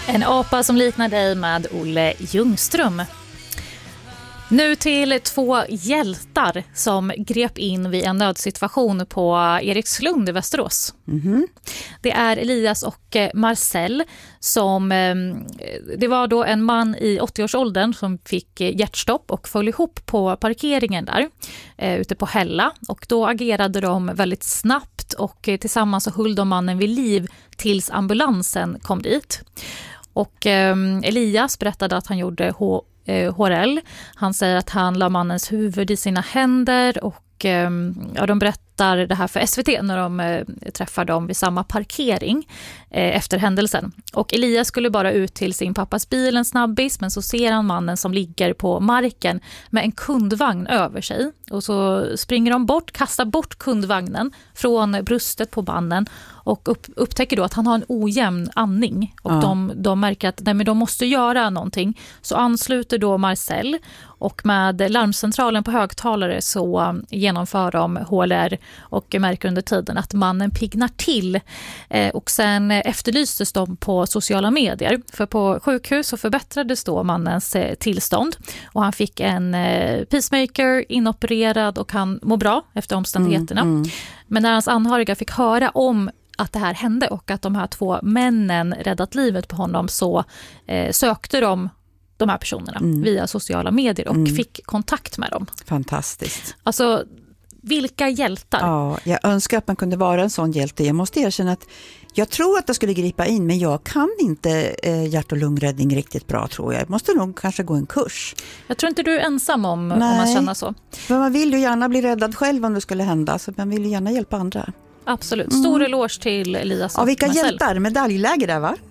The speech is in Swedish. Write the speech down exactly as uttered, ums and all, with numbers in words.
En apa som liknar dig med Olle Ljungström. Nu till två hjältar som grep in vid en nödsituation på Erikslund i Västerås. Mm-hmm. Det är Elias och Marcel som, det var då en man i åttio-årsåldern som fick hjärtstopp och föll ihop på parkeringen där ute på Hälla. Och då agerade de väldigt snabbt och tillsammans så höll de mannen vid liv tills ambulansen kom dit. Och Elias berättade att han gjorde H- H R L. Han säger att han la mannens huvud i sina händer och ja, de berättar det här för S V T när de eh, träffar dem vid samma parkering eh, efter händelsen. Och Elias skulle bara ut till sin pappas bil en snabbis, men så ser han mannen som ligger på marken med en kundvagn över sig. Och så springer de bort, kastar bort kundvagnen från bröstet på mannen och upp, upptäcker då att han har en ojämn andning. Och ja. de, de märker att nej, men de måste göra någonting. Så ansluter då Marcel och med larmcentralen på högtalare så genomför de H L R och märker under tiden att mannen pignar till. Eh, och sen efterlystes de på sociala medier. För på sjukhus så förbättrades då mannens eh, tillstånd. Och han fick en eh, pacemaker inopererad och han mår bra efter omständigheterna. Mm, mm. Men när hans anhöriga fick höra om att det här hände och att de här två männen räddat livet på honom så eh, sökte de de här personerna mm. via sociala medier och mm. fick kontakt med dem. Fantastiskt. Alltså, vilka hjältar? Ja, jag önskar att man kunde vara en sån hjälte. Jag måste erkänna att jag tror att jag skulle gripa in, men jag kan inte eh, hjärt- och lungräddning riktigt bra, tror jag. Jag måste nog kanske gå en kurs. Jag tror inte du är ensam om, om man känner så. Men man vill ju gärna bli räddad själv om det skulle hända, så man vill ju gärna hjälpa andra. Absolut. Stor mm. eloge till Elias och Ja, vilka Marcel. hjältar. Medaljläge där, va?